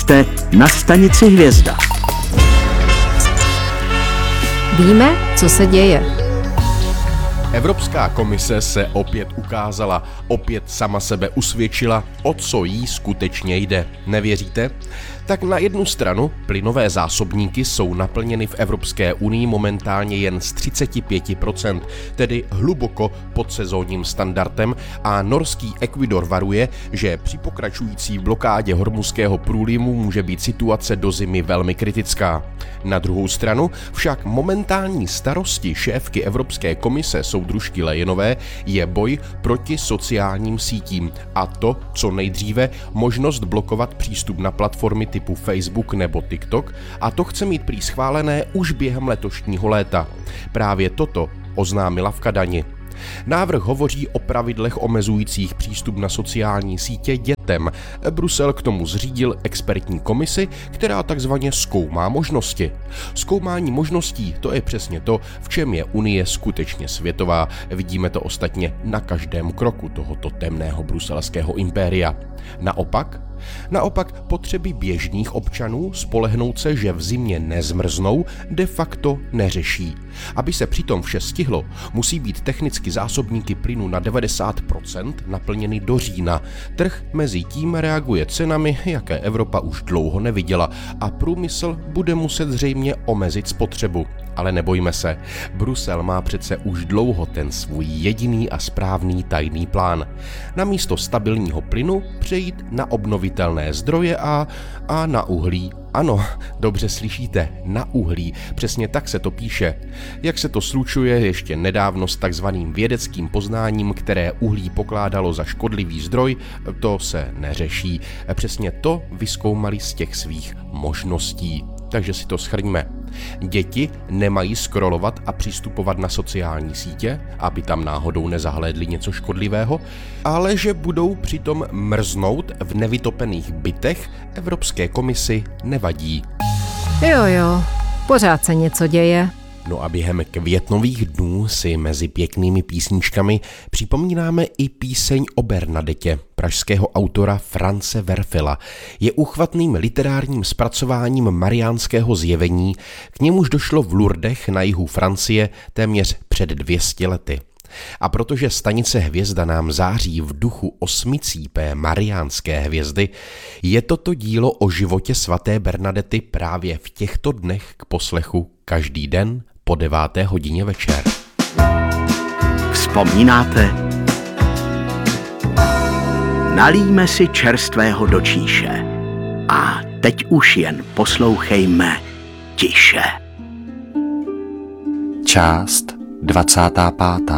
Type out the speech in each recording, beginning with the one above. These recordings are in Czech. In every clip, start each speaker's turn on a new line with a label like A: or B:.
A: Posloucháte Na stanici Hvězda.
B: Víme, co se děje.
C: Evropská komise se opět ukázala, opět sama sebe usvědčila, o co jí skutečně jde. Nevěříte? Tak na jednu stranu plynové zásobníky jsou naplněny v Evropské unii momentálně jen z 35%, tedy hluboko pod sezónním standardem, a norský Equinor varuje, že při pokračující blokádě Hormuzského průlivu může být situace do zimy velmi kritická. Na druhou stranu však momentální starosti šéfky Evropské komise soudružky Leyenové je boj proti sociálním sítím, a to co nejdříve možnost blokovat přístup na platformy typu Facebook nebo TikTok, a to chce mít prý schválené už během letošního léta. Právě toto oznámila v Kadani. Návrh hovoří o pravidlech omezujících přístup na sociální sítě dětem. Brusel k tomu zřídil expertní komisi, která takzvaně zkoumá možnosti. Zkoumání možností, to je přesně to, v čem je Unie skutečně světová. Vidíme to ostatně na každém kroku tohoto temného bruselského impéria. Naopak potřeby běžných občanů spolehnout se, že v zimě nezmrznou, de facto neřeší. Aby se přitom vše stihlo, musí být technicky zásobníky plynu na 90% naplněny do října. Trh mezi tím reaguje cenami, jaké Evropa už dlouho neviděla, a průmysl bude muset zřejmě omezit spotřebu. Ale nebojme se, Brusel má přece už dlouho ten svůj jediný a správný tajný plán. Namísto stabilního plynu přejít na obnovitelné zdroje a na uhlí. Ano, dobře slyšíte, na uhlí, přesně tak se to píše. Jak se to slučuje ještě nedávno s takzvaným vědeckým poznáním, které uhlí pokládalo za škodlivý zdroj, to se neřeší. Přesně to vyzkoumali z těch svých možností. Takže si to shrňme. Děti nemají scrollovat a přistupovat na sociální sítě, aby tam náhodou nezahlédli něco škodlivého, ale že budou přitom mrznout v nevytopených bytech, Evropské komisi nevadí.
B: Jo, pořád se něco děje.
C: No a během květnových dnů si mezi pěknými písničkami připomínáme i píseň o Bernadetě pražského autora France Werfela. Je uchvatným literárním zpracováním mariánského zjevení, k němuž došlo v Lourdech na jihu Francie téměř před 200 lety. A protože stanice Hvězda nám září v duchu osmicípé mariánské hvězdy, je toto dílo o životě svaté Bernadety právě v těchto dnech k poslechu každý den po 9. hodině večer.
A: Vzpomínáte? Nalijme si čerstvého do číše. A teď už jen poslouchejme tiše.
D: Část 25.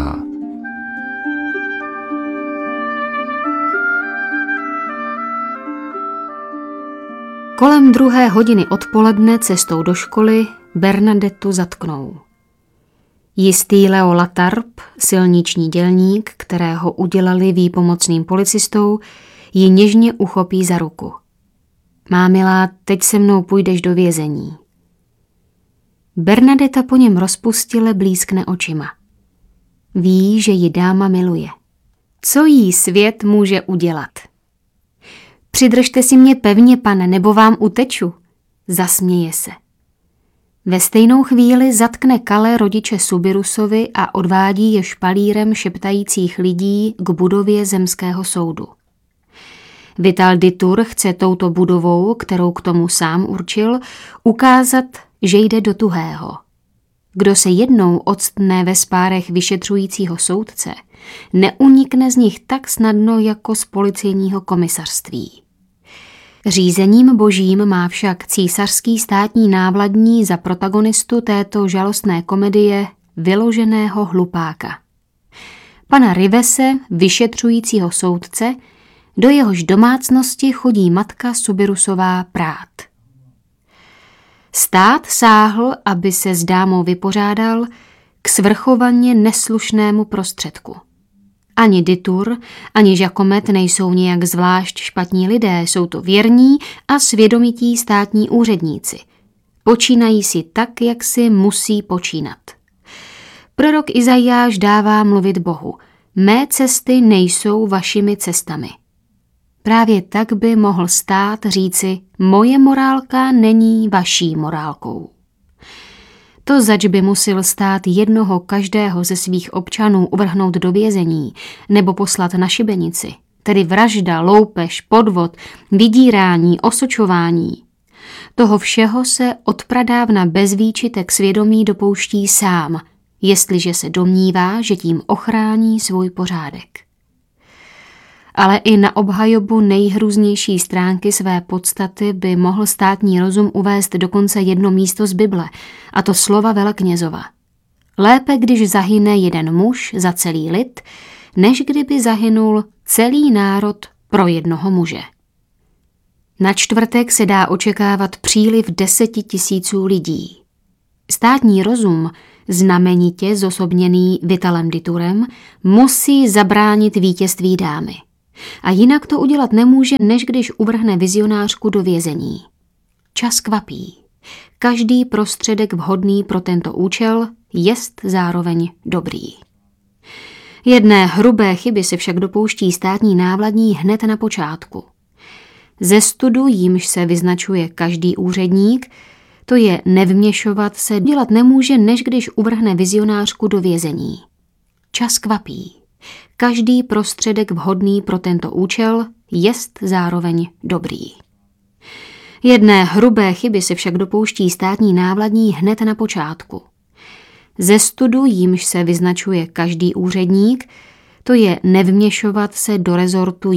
E: Kolem 2. hodiny odpoledne cestou do školy Bernadetu zatknou. Jistý Leo Latarp, silniční dělník, kterého udělali výpomocným policistou, ji něžně uchopí za ruku. Má milá, teď se mnou půjdeš do vězení. Bernadeta po něm rozpustile blízkne očima. Ví, že ji dáma miluje. Co jí svět může udělat? Přidržte si mě pevně, pane, nebo vám uteču, zasměje se. Ve stejnou chvíli zatkne Kale rodiče Subirusovi a odvádí je špalírem šeptajících lidí k budově zemského soudu. Vital Ditur chce touto budovou, kterou k tomu sám určil, ukázat, že jde do tuhého. Kdo se jednou octne ve spárech vyšetřujícího soudce, neunikne z nich tak snadno jako z policejního komisařství. Řízením božím má však císařský státní návladní za protagonistu této žalostné komedie vyloženého hlupáka. Pana Rivese, vyšetřujícího soudce, do jehož domácnosti chodí matka Subirusová prát. Stát sáhl, aby se s dámou vypořádal, k svrchovaně neslušnému prostředku. Ani Ditur, ani Žakomet nejsou nějak zvlášť špatní lidé, jsou to věrní a svědomití státní úředníci. Počínají si tak, jak si musí počínat. Prorok Izajáš dává mluvit Bohu. Mé cesty nejsou vašimi cestami. Právě tak by mohl stát říci, moje morálka není vaší morálkou. To zač by musel stát jednoho každého ze svých občanů uvrhnout do vězení nebo poslat na šibenici, tedy vražda, loupež, podvod, vydírání, osočování. Toho všeho se odpradávna bez výčitek svědomí dopouští sám, jestliže se domnívá, že tím ochrání svůj pořádek. Ale i na obhajobu nejhrůznější stránky své podstaty by mohl státní rozum uvést dokonce jedno místo z Bible, a to slova veleknězova. Lépe, když zahyne jeden muž za celý lid, než kdyby zahynul celý národ pro jednoho muže. Na čtvrtek se dá očekávat příliv 10 000 lidí. Státní rozum, znamenitě zosobněný Vitalem Diturem, musí zabránit vítězství dámy. A jinak to udělat nemůže, než když uvrhne vizionářku do vězení. Čas kvapí. Každý prostředek vhodný pro tento účel jest zároveň dobrý. Jedné hrubé chyby se však dopouští státní návladní hned na počátku. Ze studu, jímž se vyznačuje každý úředník, to je nevměšovat se, dělat nemůže, než když uvrhne vizionářku do vězení. Čas kvapí. Každý prostředek vhodný pro tento účel jest zároveň dobrý. Jedné hrubé chyby se však dopouští státní návladní hned na počátku. Ze studu, jímž se vyznačuje každý úředník, to je nevměšovat se do rezortu